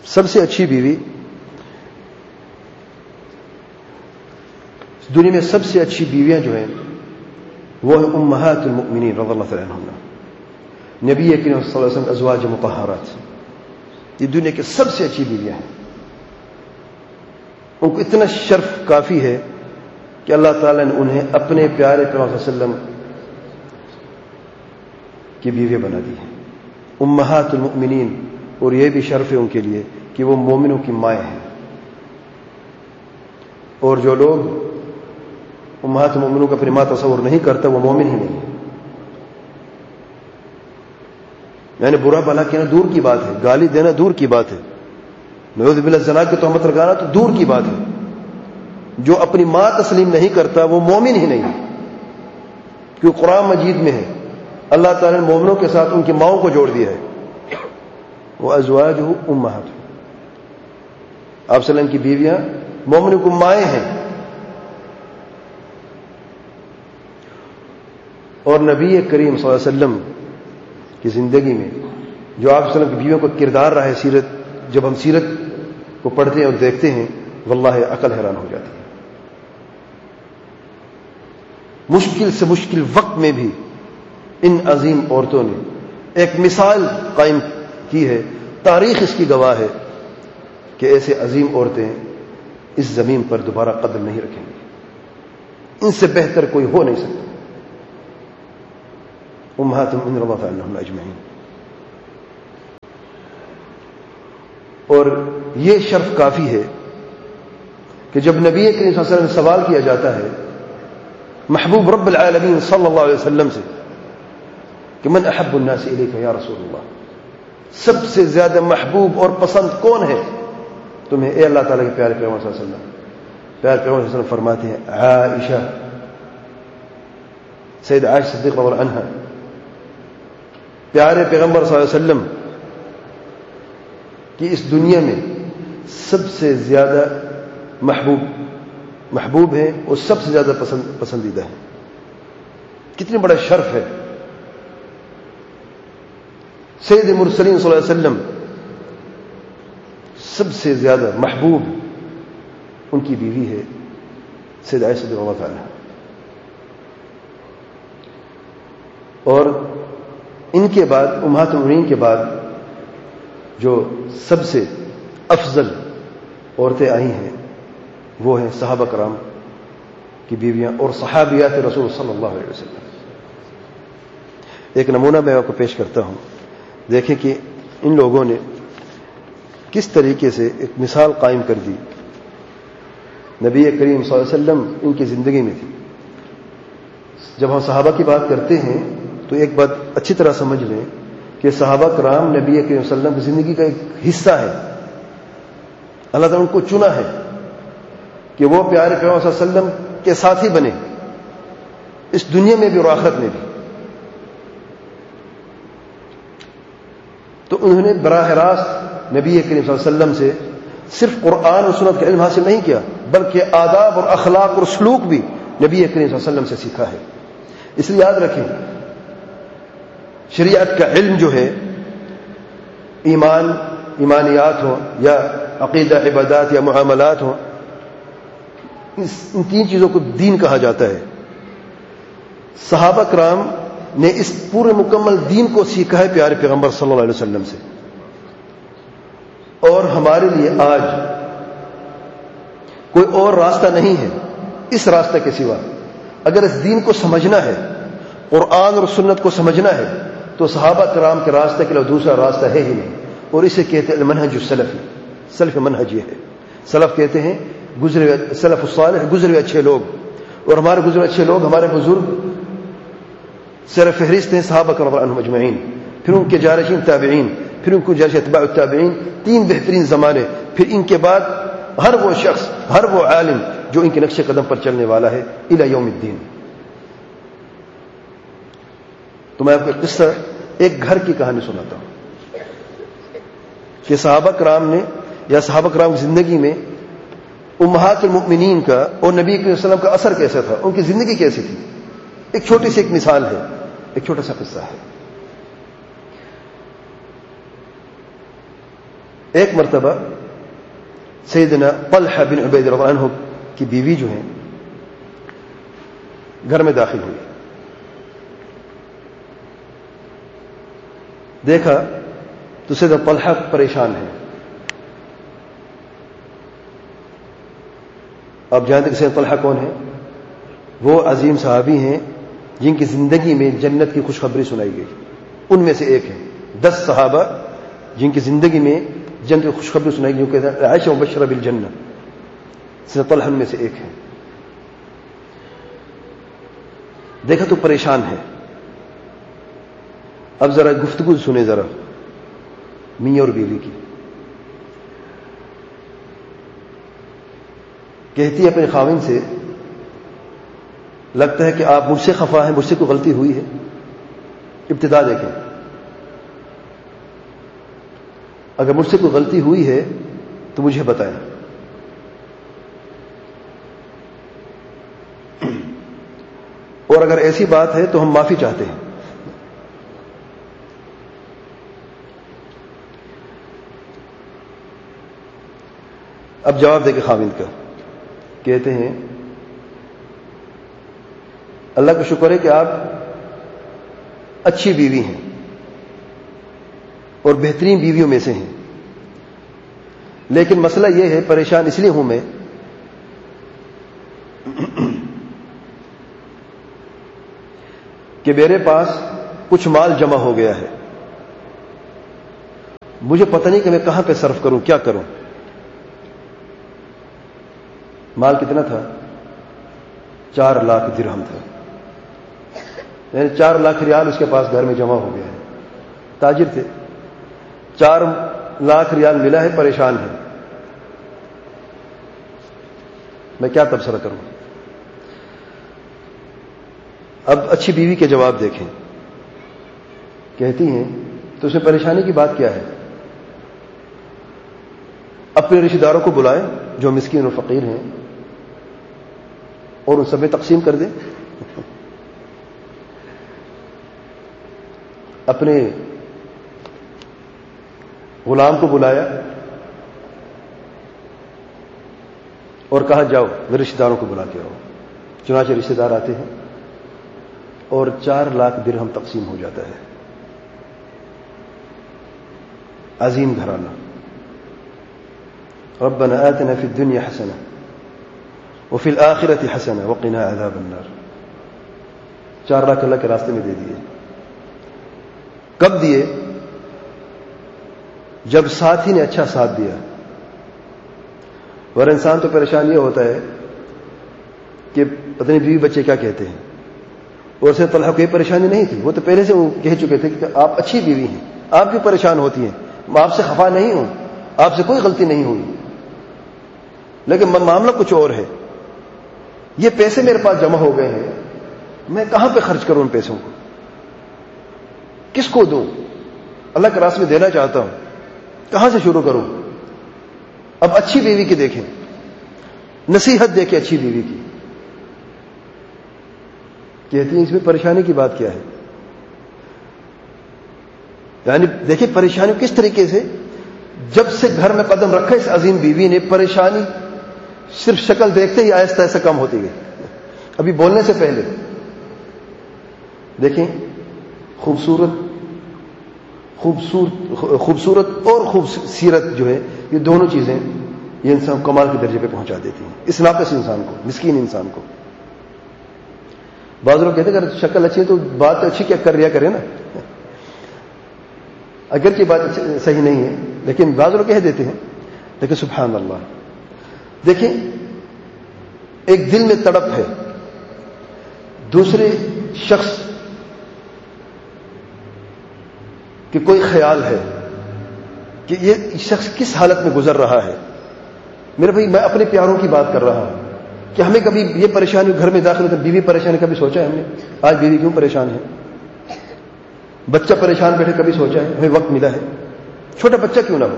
سب سے اچھی بیوی، دنیا میں سب سے اچھی بیویاں جو ہیں وہ ہیں امہات المؤمنین رضی اللہ تعالی عنہم، نبی کریم صلی اللہ علیہ وسلم ازواج مطہرات، یہ دنیا کی سب سے اچھی بیویاں ہیں. ان کو اتنا شرف کافی ہے کہ اللہ تعالیٰ نے انہیں اپنے پیارے پیغمبر صلی اللہ علیہ وسلم کی بیوی بنا دی ہے امہات المؤمنین. اور یہ بھی شرف ہے ان کے لیے کہ وہ مومنوں کی مائیں ہیں. اور جو لوگ امہات المؤمنوں کو اپنی ماں تصور نہیں کرتا وہ مومن ہی نہیں ہے. یعنی برا بھلا کہنا دور کی بات ہے، گالی دینا دور کی بات ہے، نعوذ باللہ زنا کی تہمت لگانا تو دور کی بات ہے. جو اپنی ماں تسلیم نہیں کرتا وہ مومن ہی نہیں ہے. کیونکہ قرآن مجید میں ہے اللہ تعالیٰ نے مومنوں کے ساتھ ان کی ماؤں کو جوڑ دیا ہے. وہ ازواجہ امہات، آپ صلی اللہ علیہ وسلم کی بیویاں مومنوں کو مائیں ہیں. اور نبی کریم صلی اللہ علیہ وسلم کی زندگی میں جو آپ صلی اللہ علیہ وسلم کی بیویوں کا کردار رہا ہے، سیرت، جب ہم سیرت کو پڑھتے ہیں اور دیکھتے ہیں واللہ عقل حیران ہو جاتی ہے. مشکل سے مشکل وقت میں بھی ان عظیم عورتوں نے ایک مثال قائم کی ہے. تاریخ اس کی گواہ ہے کہ ایسے عظیم عورتیں اس زمین پر دوبارہ قدم نہیں رکھیں گی. ان سے بہتر کوئی ہو نہیں سکتا. امہات المؤمنین رضی اللہ عنہم اجمعین. اور یہ شرف کافی ہے کہ جب نبی کریم صلی اللہ علیہ وسلم سے سوال کیا جاتا ہے محبوب رب العالمین صلی اللہ علیہ وسلم سے کہ من احب الناس الیک یا رسول اللہ، سب سے زیادہ محبوب اور پسند کون ہے تمہیں اے اللہ تعالیٰ کے پیارے پیغمبر صلی اللہ علیہ وسلم؟ پیارے پیغمبر صلی اللہ علیہ وسلم فرماتے ہیں عائشہ، سید عائشہ صدیقہ رضی اللہ عنہا. پیارے پیغمبر صلی اللہ علیہ وسلم کی اس دنیا میں سب سے زیادہ محبوب ہے اور سب سے زیادہ پسندیدہ ہے. کتنی بڑا شرف ہے. سید مرسلین صلی اللہ علیہ وسلم سب سے زیادہ محبوب ان کی بیوی ہے سید عائشہ رضی اللہ تعالی عنہا. اور ان کے بعد امہات المؤمنین کے بعد جو سب سے افضل عورتیں آئی ہیں وہ ہیں صحابہ کرام کی بیویاں اور صحابیات رسول صلی اللہ علیہ وسلم. ایک نمونہ میں آپ کو پیش کرتا ہوں. دیکھیں کہ ان لوگوں نے کس طریقے سے ایک مثال قائم کر دی. نبی کریم صلی اللہ علیہ وسلم ان کی زندگی میں تھی. جب ہم صحابہ کی بات کرتے ہیں تو ایک بات اچھی طرح سمجھ لیں کہ صحابہ کرام نبی کریم صلی اللہ علیہ وسلم کی زندگی کا ایک حصہ ہے. اللہ تعالیٰ نے ان کو چنا ہے کہ وہ پیارے پیغمبر صلی اللہ علیہ وسلم کے ساتھی بنے اس دنیا میں بھی اور آخرت میں بھی. تو انہوں نے براہ راست نبی کریم صلی اللہ علیہ وسلم سے صرف قرآن اور سنت کا علم حاصل نہیں کیا بلکہ آداب اور اخلاق اور سلوک بھی نبی کریم صلی اللہ علیہ وسلم سے سیکھا ہے. اس لیے یاد رکھیں شریعت کا علم جو ہے ایمانیات ہو یا عقیدہ عبادات یا معاملات ہو، ان تین چیزوں کو دین کہا جاتا ہے. صحابہ کرام نے اس پورے مکمل دین کو سیکھا ہے پیارے پیغمبر صلی اللہ علیہ وسلم سے. اور ہمارے لیے آج کوئی اور راستہ نہیں ہے اس راستہ کے سوا. اگر اس دین کو سمجھنا ہے، قرآن اور سنت کو سمجھنا ہے، تو صحابہ کرام کے راستے کے لیے دوسرا راستہ ہے ہی نہیں. اور اسے کہتے ہیں المنہج السلفی. سلف منہج یہ ہے. سلف کہتے ہیں گزرے، سلف الصالح گزرے ہوئے اچھے لوگ. اور ہمارے گزرے ہوئے اچھے لوگ، ہمارے بزرگ سر فہرست ہیں صحابہ کرام رضی اللہ عنہم اجمعین، پھر ان کے جارشین تابعین، پھر ان کو جارشین اتباع التابعین. تین بہترین زمانے. پھر ان کے بعد ہر وہ شخص، ہر وہ عالم جو ان کے نقش قدم پر چلنے والا ہے الی یوم الدین. تو میں آپ کو قصہ ایک گھر کی کہانی سناتا ہوں کہ صحابہ کرام نے یا صحابہ کرام کی زندگی میں امہات المؤمنین کا اور نبی صلی اللہ علیہ وسلم کا اثر کیسا تھا، ان کی زندگی کیسی تھی. ایک چھوٹی سی ایک مثال ہے، ایک چھوٹا سا قصہ ہے. ایک مرتبہ سیدنا طلحہ بن عبید رضی اللہ عنہ کی بیوی جو ہیں گھر میں داخل ہوئی. دیکھا تو سیدنا طلحہ پریشان ہے. آپ جانتے کہ سیدنا طلحہ کون ہے؟ وہ عظیم صحابی ہیں جن کی زندگی میں جنت کی خوشخبری سنائی گئی. ان میں سے ایک ہے 10 صحابہ جن کی زندگی میں جنت کی خوشخبری سنائی گئی، جو کہتے ہیں عائشہ مبشرہ بالجنہ. سیدنا طلحہ ان میں سے ایک ہے. دیکھا تو پریشان ہے. اب ذرا گفتگو سنیں ذرا میاں اور بیوی کی. کہتی ہے اپنے خاوند سے، لگتا ہے کہ آپ مجھ سے خفا ہیں، مجھ سے کوئی غلطی ہوئی ہے. ابتدا دیکھیں، اگر مجھ سے کوئی غلطی ہوئی ہے تو مجھے بتائیں. اور اگر ایسی بات ہے تو ہم معافی چاہتے ہیں. اب جواب دے کے خاوند کا کہتے ہیں اللہ کا شکر ہے کہ آپ اچھی بیوی ہیں اور بہترین بیویوں میں سے ہیں، لیکن مسئلہ یہ ہے، پریشان اس لیے ہوں میں کہ میرے پاس کچھ مال جمع ہو گیا ہے، مجھے پتہ نہیں کہ میں کہاں پہ صرف کروں، کیا کروں. مال کتنا تھا؟ 4 لاکھ درہم تھا. یعنی 4 لاکھ ریال اس کے پاس گھر میں جمع ہو گیا ہے. تاجر تھے، 4 لاکھ ریال ملا ہے، پریشان ہے، میں کیا تبصرہ کروں. اب اچھی بیوی کے جواب دیکھیں. کہتی ہیں تو اس میں پریشانی کی بات کیا ہے؟ اپنے رشتہ داروں کو بلائیں جو مسکین اور فقیر ہیں اور ان سب میں تقسیم کر دیں. اپنے غلام کو بلایا اور کہا جاؤ میرے رشتہ داروں کو بلا کے آؤ. چنانچہ رشتہ دار آتے ہیں اور 4 لاکھ درہم تقسیم ہو جاتا ہے. عظیم گھرانہ. ربنا آتنا فی الدنیا حسنہ وفی الآخرۃ حسنہ وقنا عذاب النار. 4 لاکھ اللہ کے راستے میں دے دیے. کب دیے؟ جب ساتھی نے اچھا ساتھ دیا. اور انسان تو پریشان یہ ہوتا ہے کہ پتہ نہیں بیوی بچے کیا کہتے ہیں. اور سے طلحہ کو یہ پریشانی نہیں تھی، وہ تو پہلے سے وہ کہہ چکے تھے کہ آپ اچھی بیوی ہیں، آپ بھی پریشان ہوتی ہیں، میں آپ سے خفا نہیں ہوں، آپ سے کوئی غلطی نہیں ہوئی، لیکن معاملہ کچھ اور ہے. یہ پیسے میرے پاس جمع ہو گئے ہیں، میں کہاں پہ خرچ کروں ان پیسوں کو، کس کو دوں؟ اللہ کے راستے میں دینا چاہتا ہوں، کہاں سے شروع کروں؟ اب اچھی بیوی کی دیکھیں، نصیحت دیکھیں اچھی بیوی کی. کہتی ہیں اس میں پریشانی کی بات کیا ہے؟ یعنی دیکھیں پریشانی کس طریقے سے، جب سے گھر میں قدم رکھا اس عظیم بیوی نے، پریشانی صرف شکل دیکھتے ہی آہستہ آہستہ کم ہوتی گئی. ابھی بولنے سے پہلے دیکھیں خوبصورت اور خوبصیرت جو ہے، یہ دونوں چیزیں یہ انسان کمال کے درجے پہ پہنچا دیتی ہیں اس ناقص انسان کو، مسکین انسان کو. بعض لوگ کہتے ہیں اگر شکل اچھی ہے تو بات اچھی کیا کر رہا کرے نا، اگرچہ بات صحیح نہیں ہے لیکن بعض لوگ کہہ دیتے ہیں. لیکن سبحان اللہ، دیکھیں ایک دل میں تڑپ ہے، دوسرے شخص کہ کوئی خیال ہے کہ یہ شخص کس حالت میں گزر رہا ہے. میرے بھائی میں اپنے پیاروں کی بات کر رہا ہوں کہ ہمیں کبھی یہ پریشانی گھر میں داخل ہوتا، بیوی پریشانی کبھی سوچا ہے ہم نے آج بیوی کیوں پریشان ہے؟ بچہ پریشان بیٹھے کبھی سوچا ہے ہمیں وقت ملا ہے؟ چھوٹا بچہ کیوں نہ ہو.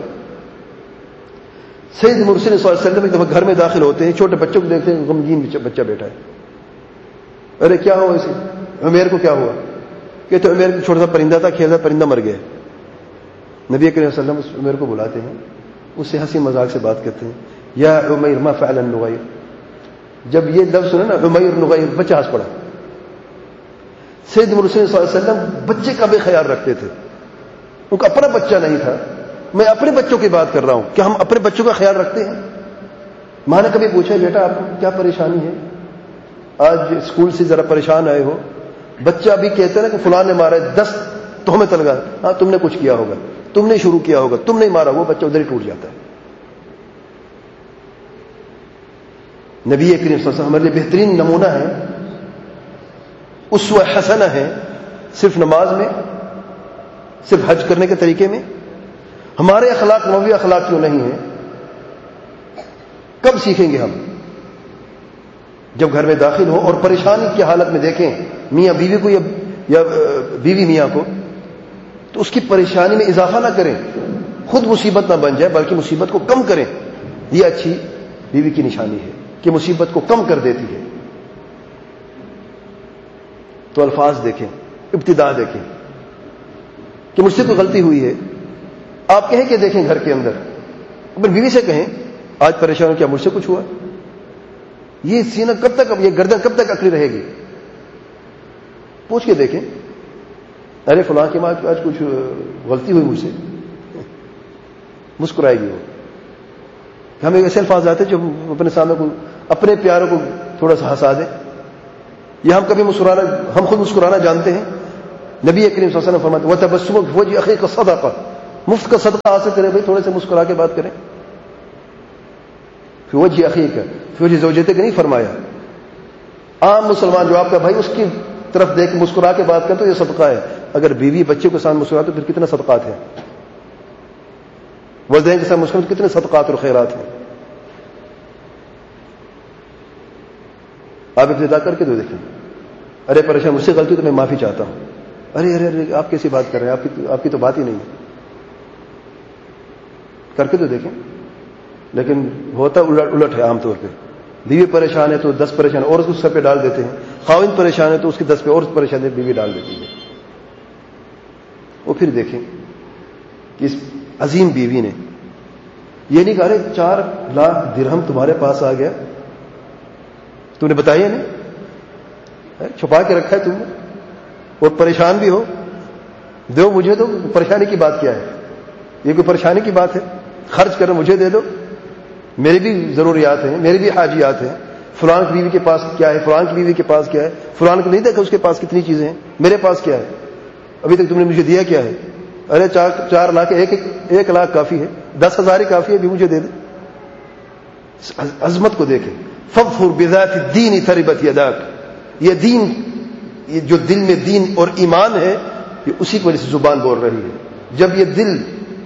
سید مرسل صلی اللہ علیہ وسلم ایک دفعہ گھر میں داخل ہوتے ہیں، چھوٹے بچوں کو دیکھتے ہیں، غمگین بچہ بیٹھا ہے. ارے کیا ہوا اسے؟ عمیر کو کیا ہوا؟ کہتے عمیر چھوٹا سا پرندہ تھا، کھیلتا پرندہ مر گیا. نبی کریم صلی اللہ علیہ وسلم عمیر کو بلاتے ہیں اس سے ہنسی مذاق سے بات کرتے ہیں، یا عمیر ما فعل النغیر. جب یہ لفظ سنا نا عمیر نغیر، بچہ ہنس پڑا. سیدنا رسول صلی اللہ علیہ وسلم بچے کا بھی خیال رکھتے تھے، ان کا اپنا بچہ نہیں تھا. میں اپنے بچوں کی بات کر رہا ہوں کہ ہم اپنے بچوں کا خیال رکھتے ہیں. ماں نے کبھی پوچھا بیٹا آپ کو کیا پریشانی ہے، آج اسکول سے ذرا پریشان آئے ہو؟ بچہ بھی کہتے نا کہ فلاں نے مارا ہے، 10 تہمت لگا، ہاں تم نے کچھ کیا ہوگا، تم نے شروع کیا ہوگا، تم نے مارا. وہ بچہ ادھر ہی ٹوٹ جاتا ہے. نبی کریم صلی اللہ علیہ وسلم ہمارے لیے بہترین نمونہ ہے، اسوہ حسنہ ہے. صرف نماز میں، صرف حج کرنے کے طریقے میں. ہمارے اخلاق نبوی اخلاق کیوں نہیں ہیں؟ کب سیکھیں گے ہم؟ جب گھر میں داخل ہو اور پریشانی کی حالت میں دیکھیں میاں بیوی کو یا بیوی میاں کو، تو اس کی پریشانی میں اضافہ نہ کریں، خود مصیبت نہ بن جائے بلکہ مصیبت کو کم کریں. یہ اچھی بیوی کی نشانی ہے کہ مصیبت کو کم کر دیتی ہے. تو الفاظ دیکھیں، ابتدا دیکھیں کہ مجھ سے کوئی غلطی ہوئی ہے. آپ کہیں کہ دیکھیں گھر کے اندر اپنی بیوی سے کہیں آج پریشان ہو، کیا مجھ سے کچھ ہوا؟ یہ سینہ کب تک، یہ گردن کب تک اکڑی رہے گی؟ پوچھ کے دیکھیں، ارے فلاں کی ماں آج کچھ غلطی ہوئی مجھ سے. مسکرائے گی وہ. ہمیں ایسے الفاظ آتے جو اپنے سامنے کو، اپنے پیاروں کو تھوڑا سا ہنسا دیں. یا ہم کبھی ہم خود مسکرانا جانتے ہیں. نبی کریم صلی اللہ علیہ وسلم فرماتے وَتَبَسُّمُ فِي وَجْهِ أَخِيكَ صَدَقَةٌ. مفت کا صدقہ حاصل کریں بھائی، تھوڑے سے مسکرا کے بات کریں. فی وجہ اخیک، فی وجہ زوجتک نہیں فرمایا. عام مسلمان جو آپ کا بھائی، اس کی طرف دیکھ مسکرا کے بات کریں تو یہ صدقہ ہے. اگر بیوی بچے کے ساتھ مسکرا تو پھر کتنے صدقات ہیں. والدین کے ساتھ مسکرا تو کتنے صدقات اور خیرات ہیں. آپ ابتدا کر کے تو دیکھیں، ارے پریشان مجھ سے غلطی تو میں معافی چاہتا ہوں. ارے ارے ارے آپ کیسی بات کر رہے ہیں، آپ کی تو بات ہی نہیں ہے. کر کے تو دیکھیں. لیکن ہوتا الٹ ہے. عام طور پہ بیوی پریشان ہے تو 10 پریشان اور اس کو سر پہ ڈال دیتے ہیں. خاوند پریشان ہے تو اس کی 10 پہ اور پریشان ہے بیوی ڈال دیتی ہے. وہ پھر دیکھیں کہ اس عظیم بیوی نے یہ نہیں کہا 4 لاکھ درہم تمہارے پاس آ گیا، تم نے بتایا نہیں، چھپا کے رکھا ہے تم نے، اور پریشان بھی ہو، دو مجھے دو. پریشانی کی بات کیا ہے؟ یہ کوئی پریشانی کی بات ہے؟ خرچ کرو مجھے دے دو، میری بھی ضروریات ہیں، میری بھی حاجیات ہیں. فلان کی بیوی کے پاس کیا ہے، فلان کی بیوی کے پاس کیا ہے، فلان کو نہیں دیکھا اس کے پاس کتنی چیزیں ہیں، میرے پاس کیا ہے، ابھی تک تم نے مجھے دیا کیا ہے؟ ارے 4 لاکھ، 1 لاکھ کافی ہے، 10,000 ہی کافی ہے، بھی مجھے دے دے. عظمت کو دیکھیں. فَاظْفُرْ بِذَاتِ الدِّينِ تَرِبَتْ يَدَاكَ. یہ دین، یہ جو دل میں دین اور ایمان ہے، یہ اسی کی وجہ سے زبان بول رہی ہے. جب یہ دل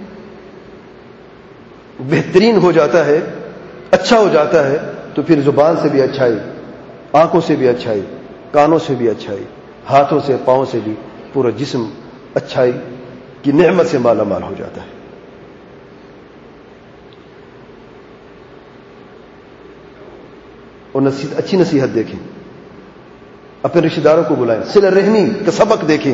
بہترین ہو جاتا ہے، اچھا ہو جاتا ہے، تو پھر زبان سے بھی اچھائی، آنکھوں سے بھی اچھائی، کانوں سے بھی اچھائی، ہاتھوں سے پاؤں سے بھی، پورا جسم اچھائی کی نعمت سے مالا مال ہو جاتا ہے. اور اچھی نصیحت دیکھیں، اپنے رشتہ داروں کو بلائیں، صلہ رحمی کا سبق دیکھیں.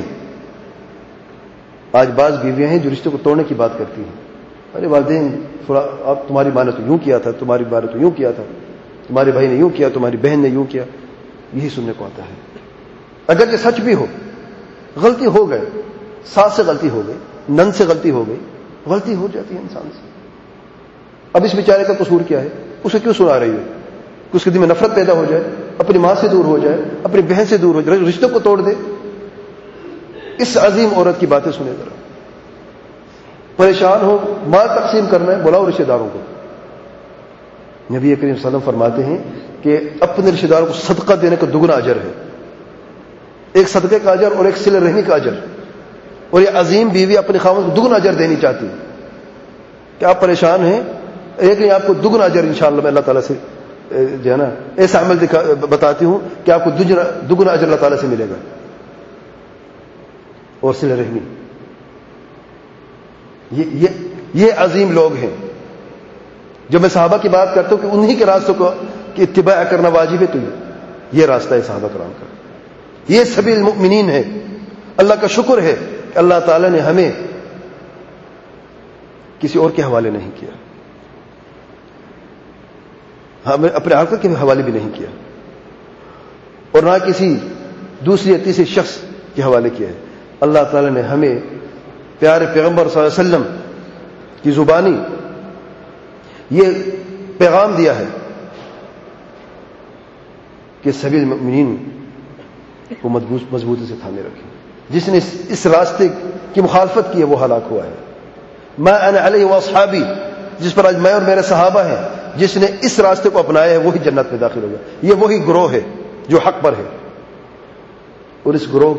آج بعض بیویاں ہیں جو رشتے کو توڑنے کی بات کرتی ہیں. ارے والدین آپ، تمہاری ماں نے تو یوں کیا تھا، تمہاری ماں نے تو یوں کیا تھا، تمہارے بھائی نے یوں کیا، تمہاری بہن نے یوں کیا. یہی سننے کو آتا ہے. اگر یہ سچ بھی ہو، غلطی ہو گئے، ساس سے غلطی ہو گئی، نند سے غلطی ہو گئی، غلطی ہو جاتی ہے انسان سے. اب اس بیچارے کا قصور کیا ہے؟ اسے کیوں سنا رہی ہے؟ اس کے دل میں نفرت پیدا ہو جائے، اپنی ماں سے دور ہو جائے، اپنی بہن سے دور ہو جائے، رشتوں کو توڑ دے. اس عظیم عورت کی باتیں سنے ذرا. پریشان ہو، مال تقسیم کرنا ہے، بلاؤ رشتہ داروں کو. نبی کریم صلی اللہ علیہ وسلم فرماتے ہیں کہ اپنے رشتہ داروں کو صدقہ دینے کا دگنا اجر ہے. ایک صدقے کا اجر اور ایک صلہ رحمی کا اجر. اور یہ عظیم بیوی اپنے خاوند کو دگنا اجر دینی چاہتی ہے کہ آپ پریشان ہیں، ایک نہیں، آپ کو دگنا اجر انشاءاللہ میں اللہ تعالیٰ سے جو ہے نا ایسا عمل بتاتی ہوں کہ آپ کو دگنا اجر اللہ تعالیٰ سے ملے گا. اور صلہ رحمی، یہ عظیم لوگ ہیں. جب میں صحابہ کی بات کرتا ہوں کہ انہی کے راستوں کو کی اتباع کرنا واجب ہے، تو یہ راستہ ہے صحابہ کرام کا، یہ سبیل المؤمنین ہے. اللہ کا شکر ہے کہ اللہ تعالیٰ نے ہمیں کسی اور کے حوالے نہیں کیا. ہمیں اپنے عقل کے حوالے بھی نہیں کیا اور نہ کسی دوسری یا تیسرے شخص کے حوالے کیا ہے. اللہ تعالی نے ہمیں پیارے پیغمبر صلی اللہ علیہ وسلم کی زبانی یہ پیغام دیا ہے کہ سبیل المؤمنین کو مضبوطی سے تھامے رکھیں. جس نے اس راستے کی مخالفت کی ہے وہ ہلاک ہوا ہے. ما انا علیہ واصحابی، جس پر آج میں اور میرے صحابہ ہیں، جس نے اس راستے کو اپنایا ہے وہی جنت میں داخل ہوگا. یہ وہی گروہ ہے جو حق پر ہے، اور اس گروہ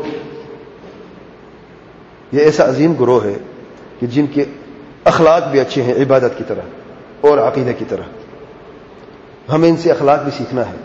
یہ ایسا عظیم گروہ ہے کہ جن کے اخلاق بھی اچھے ہیں عبادت کی طرح اور عقیدہ کی طرح. ہمیں ان سے اخلاق بھی سیکھنا ہے.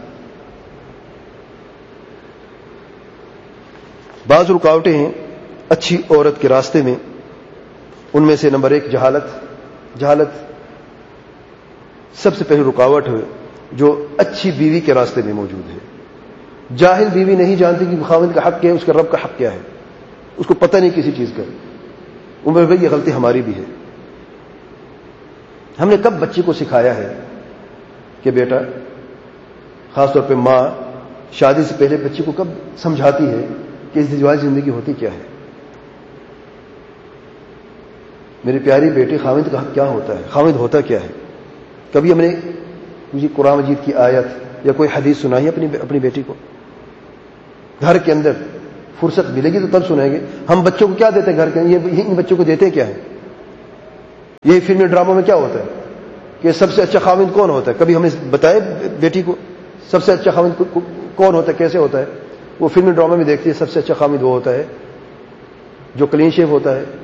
بعض رکاوٹیں ہیں اچھی عورت کے راستے میں. ان میں سے نمبر 1 جہالت سب سے پہلی رکاوٹ ہے جو اچھی بیوی کے راستے میں موجود ہے. جاہل بیوی نہیں جانتی کہ خاوند کا حق کیا ہے، اس کا رب کا حق کیا ہے، اس کو پتہ نہیں کسی چیز کا. عمر بھائی یہ غلطی ہماری بھی ہے. ہم نے کب بچے کو سکھایا ہے کہ بیٹا، خاص طور پہ ماں شادی سے پہلے بچے کو کب سمجھاتی ہے کہ ازدواجی زندگی ہوتی کیا ہے؟ میری پیاری بیٹی، خاوند کا حق کیا ہوتا ہے، خاوند ہوتا کیا ہے؟ کبھی ہم نے مجھے قرآن مجید کی آیت یا کوئی حدیث سنائی اپنی بیٹی کو؟ گھر کے اندر فرصت ملے گی تو تب سنائیں گے. ہم بچوں کو کیا دیتے ہیں گھر کے اندر؟ یہ ان بچوں کو دیتے کیا ہے؟ یہی فلمی ڈراموں میں کیا ہوتا ہے کہ سب سے اچھا خاوند کون ہوتا ہے؟ کبھی ہم نے بتایا بیٹی کو سب سے اچھا خاوند کون ہوتا ہے، کیسے ہوتا ہے؟ وہ فلمی ڈراموں میں دیکھتی ہے سب سے اچھا خاوند وہ ہوتا ہے جو کلین شیو ہوتا ہے،